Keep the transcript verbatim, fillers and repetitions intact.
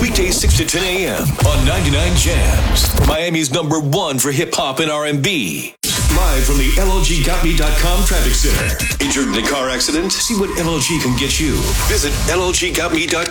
Weekdays six to ten a.m. on ninety-nine Jams. Miami's number one for hip-hop and R and B. Live from the L L G got me dot com Traffic Center. Injured in a car accident? See what L L G can get you. Visit L L G got me dot